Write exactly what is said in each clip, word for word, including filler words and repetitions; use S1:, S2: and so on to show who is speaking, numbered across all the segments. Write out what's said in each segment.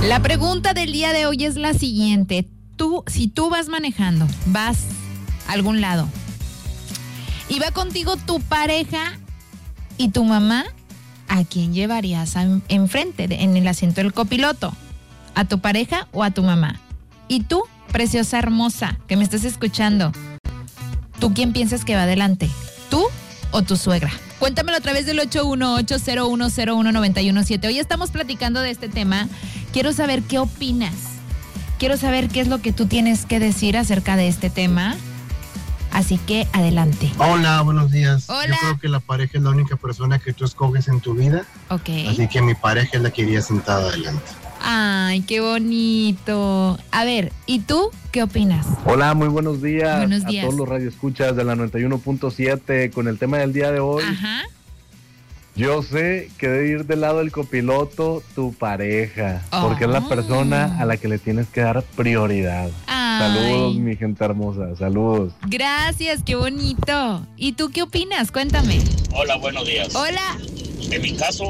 S1: La pregunta del día de hoy es la siguiente. Tú, si tú vas manejando, vas a algún lado y va contigo tu pareja y tu mamá, ¿a quién llevarías en, enfrente, de, en el asiento del copiloto? ¿A tu pareja o a tu mamá? Y tú, preciosa hermosa, que me estás escuchando, ¿tú quién piensas que va adelante? ¿Tú o tu suegra? Cuéntamelo a través del ocho uno ocho, cero uno cero uno, nueve uno siete. Hoy estamos platicando de este tema. Quiero saber qué opinas. Quiero saber qué es lo que tú tienes que decir acerca de este tema. Así que adelante.
S2: Hola, buenos días.
S1: Hola.
S2: Yo creo que la pareja es la única persona que tú escoges en tu vida.
S1: Ok.
S2: Así que mi pareja es la que iría sentada adelante.
S1: Ay, qué bonito. A ver, ¿y tú qué opinas?
S3: Hola, muy buenos días.
S1: Buenos días.
S3: A todos los radioescuchas de la noventa y uno punto siete con el tema del día de hoy.
S1: Ajá.
S3: Yo sé que debe ir del lado del copiloto tu pareja,
S1: Oh.
S3: porque es la persona a la que le tienes que dar prioridad.
S1: Ay.
S3: Saludos, mi gente hermosa, saludos.
S1: Gracias, qué bonito. ¿Y tú qué opinas? Cuéntame.
S4: Hola, buenos días.
S1: Hola,
S4: En mi caso,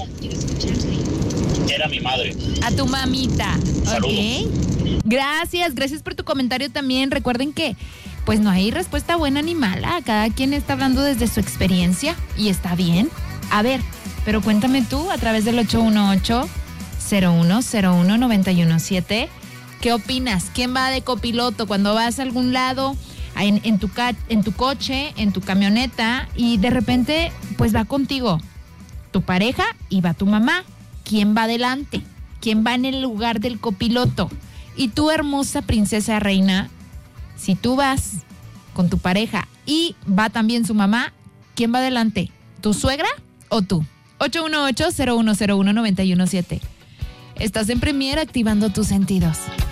S4: era mi madre.
S1: a tu mamita.
S4: Saludos.
S1: Ok. Gracias, gracias por tu comentario también. Recuerden que pues no hay respuesta buena ni mala. Cada quien está hablando desde su experiencia y está bien. A ver, pero cuéntame tú a través del ocho uno ocho, cero uno cero uno, nueve uno siete. ¿Qué opinas? ¿Quién va de copiloto cuando vas a algún lado, en, en, tu ca- en tu coche, en tu camioneta, y de repente pues va contigo tu pareja y va tu mamá? ¿Quién va adelante? ¿Quién va en el lugar del copiloto? Y tú, hermosa princesa reina, si tú vas con tu pareja y va también su mamá, ¿quién va adelante? ¿Tu suegra o tú? ocho uno ocho, cero uno cero uno, nueve uno siete. Estás en Premier activando tus sentidos.